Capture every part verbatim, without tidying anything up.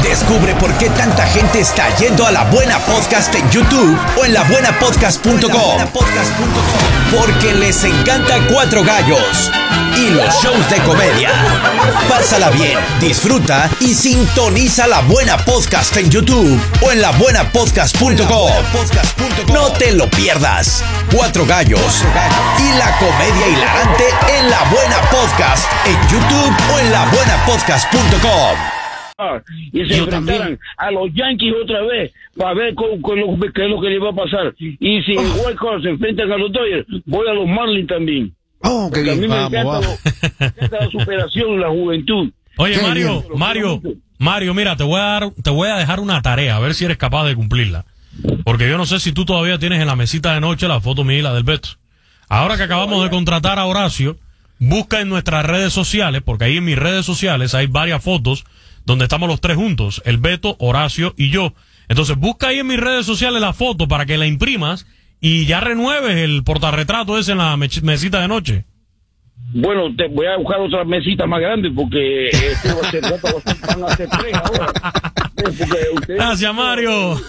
Descubre por qué tanta gente está yendo a La Buena Podcast en YouTube o en la buena podcast punto com. Porque les encanta Cuatro Gallos y los shows de comedia. Pásala bien, disfruta y sintoniza La Buena Podcast en YouTube o en la buena podcast punto com. No te lo pierdas. Cuatro Gallos y la comedia hilarante en La Buena Podcast en YouTube o en la buena podcast punto com. Y se enfrentaran a los Yankees otra vez para ver con, con lo, qué es lo que le va a pasar. Y si en White Card se enfrentan a los Dodgers, voy a los Marlins también. Oh, qué bien. A mí me Vamos, encanta, vamos. me encanta la superación, la juventud. Oye, Qué Mario, bien. Mario, Mario, mira, te voy a dar, te voy a dejar una tarea, a ver si eres capaz de cumplirla. Porque yo no sé si tú todavía tienes en la mesita de noche la foto mía y la del Beto. Ahora que acabamos de contratar a Horacio, busca en nuestras redes sociales, porque ahí en mis redes sociales hay varias fotos donde estamos los tres juntos, el Beto, Horacio y yo. Entonces busca ahí en mis redes sociales la foto para que la imprimas y ya renueves el portarretrato ese en la me- mesita de noche. Bueno, te voy a buscar otra mesita más grande porque este va a ser, van a ser tres ahora. Porque ustedes- Gracias, Mario.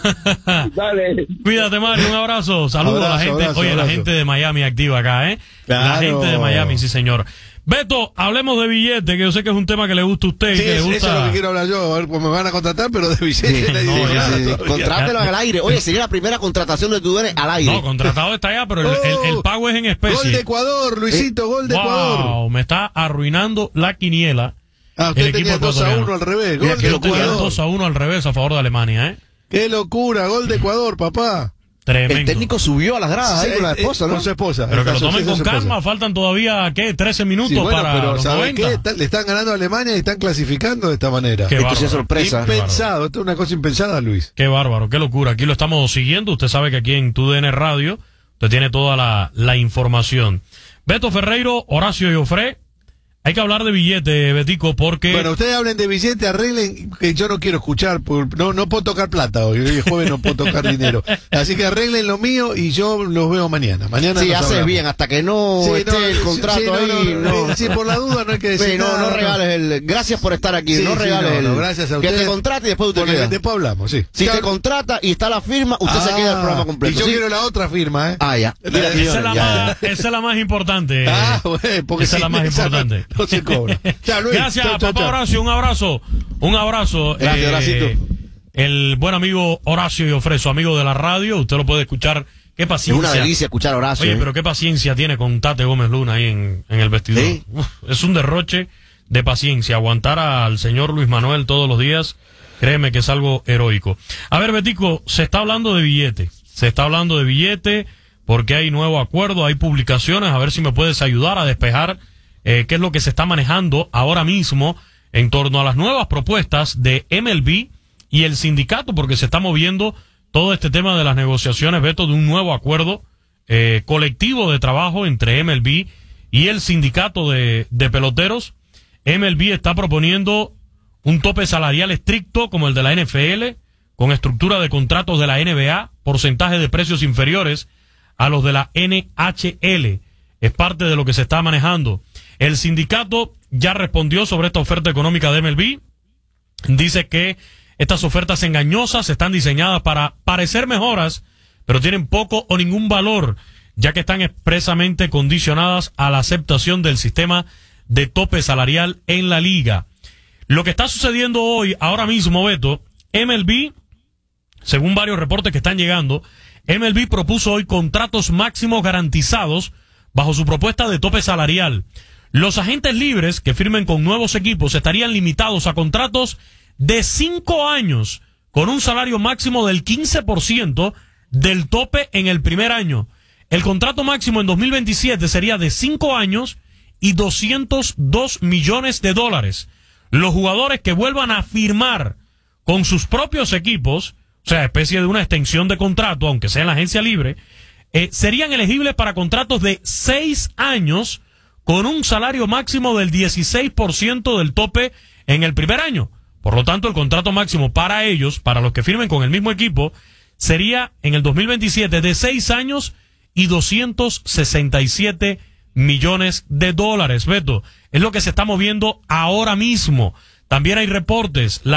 Dale. Cuídate, Mario, un abrazo. Saludos a la Abrazo, gente. abrazo, Oye, la abrazo. gente de Miami activa acá, ¿eh? La Claro. gente de Miami, sí, señor. Beto, hablemos de billete, que yo sé que es un tema que le gusta a usted Sí, y que le eso gusta. es lo que quiero hablar yo. A ver, pues me van a contratar, pero de Vicente Sí, nadie no, dice ya, nada sí, todavía. Contrátelo al aire. Oye, sería la primera contratación de Tudene al aire. No, contratado está allá, pero el, el- el pago es en especie. Gol de Ecuador, Luisito, gol de Ecuador. Wow, me está arruinando la quiniela. Ah, el usted equipo tenía dos a ecuatoriano. uno al revés. Mira Gol qué de Yo tenía Ecuador. dos a uno al revés a favor de Alemania, ¿eh? Qué locura, gol de Ecuador, papá. Tremendo. El técnico subió a las gradas ahí con la Eh, esposa, eh, ¿no? Con su esposa. Pero que lo Está tomen su- con su esposa. calma, faltan todavía, ¿qué? trece minutos Sí, bueno, para pero los ¿sabes noventa. qué? Está- le están ganando a Alemania y están clasificando de esta manera. Qué Esto bárbaro. sí es sorpresa. Impensado, esto es una cosa impensada, Luis. Qué bárbaro, qué locura. Aquí lo estamos siguiendo. Usted sabe que aquí en Tu D N Radio usted tiene toda la, la información. Beto Ferreiro, Horacio Joffre. Hay que hablar de billete, Betico, porque... Bueno, ustedes hablen de Vicente, arreglen, que yo no quiero escuchar, por- no no puedo tocar plata hoy, hoy es jueves, no puedo tocar dinero. Así que arreglen lo mío y yo los veo mañana. Mañana Sí, nos haces hablamos. bien, hasta que no Sí, esté no, el sí, contrato sí, no, ahí. no, No, sí, por la duda no hay que decir Sí, no, nada, no regales el. Gracias por estar aquí. Sí, no sí, regales no, el. no, gracias a que ustedes. te contrate y después usted Porque queda. después hablamos, sí. Si Chao. te contrata y está la firma, usted se Ah, queda el programa completo. Y yo ¿sí? quiero la otra firma, ¿eh? Ah, ya. Mira, esa, es señores, la ya, más, esa es la más importante. Ah, bueno, porque esa es si la más esa no- importante. No, se cobra. Chao, Luis. Gracias, Chao, chao, papá chao. Horacio. Un abrazo. Un abrazo. Gracias, Horacito. El buen amigo Horacio Joffre, su amigo de la radio. Usted lo puede escuchar. Qué Es paciencia. una delicia escuchar a Horacio. Oye, ¿eh? pero qué paciencia tiene con Tate Gómez Luna ahí en, en el vestidor. Sí. Uf, es un derroche de paciencia. Aguantar al señor Luis Manuel todos los días, créeme que es algo heroico. A ver, Betico, se está hablando de billete. Se está hablando de billete porque hay nuevo acuerdo, hay publicaciones. A ver si me puedes ayudar a despejar eh, qué es lo que se está manejando ahora mismo en torno a las nuevas propuestas de M L B y el sindicato, porque se está moviendo todo este tema de las negociaciones, Beto, de un nuevo acuerdo eh, colectivo de trabajo entre M L B y el sindicato de, de peloteros. M L B está proponiendo un tope salarial estricto como el de la N F L, con estructura de contratos de la N B A, porcentaje de precios inferiores a los de la N H L. Es parte de lo que se está manejando. El sindicato ya respondió sobre esta oferta económica de M L B. Dice que estas ofertas engañosas están diseñadas para parecer mejoras, pero tienen poco o ningún valor, ya que están expresamente condicionadas a la aceptación del sistema de tope salarial en la liga. Lo que está sucediendo hoy, ahora mismo, Beto, M L B, según varios reportes que están llegando, M L B propuso hoy contratos máximos garantizados bajo su propuesta de tope salarial. Los agentes libres que firmen con nuevos equipos estarían limitados a contratos de cinco años con un salario máximo del quince por ciento del tope en el primer año. El contrato máximo en dos mil veintisiete sería de cinco años y doscientos dos millones de dólares. Los jugadores que vuelvan a firmar con sus propios equipos, o sea, especie de una extensión de contrato, aunque sea en la agencia libre, eh, serían elegibles para contratos de seis años con un salario máximo del dieciséis por ciento del tope en el primer año. Por lo tanto, el contrato máximo para ellos, para los que firmen con el mismo equipo, sería en el dos mil veintisiete de seis años y doscientos sesenta y siete millones de dólares. Beto, es lo que se está moviendo ahora mismo. También hay reportes. La